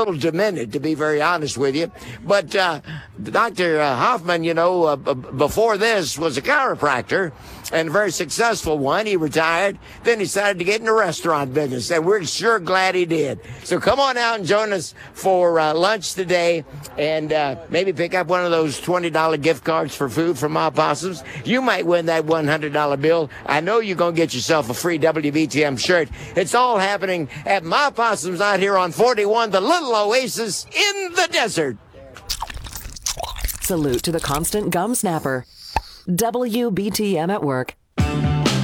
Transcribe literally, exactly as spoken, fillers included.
little demented, to be very honest with you. But uh, Doctor Hoffman, you know, uh, b- before this was a chiropractor, and a very successful one. He retired. Then he decided to get in the restaurant business, and we're sure glad he did. So come on out and join us for uh, lunch today, and uh, maybe pick up one of those twenty dollar gift cards for food from My Possums. You might win that one hundred dollar bill. I know you're going to get yourself a free W B T M shirt. It's all happening at My Possums out here on forty-one, the little oasis in the desert. Salute to the constant gum snapper. W B T M at work.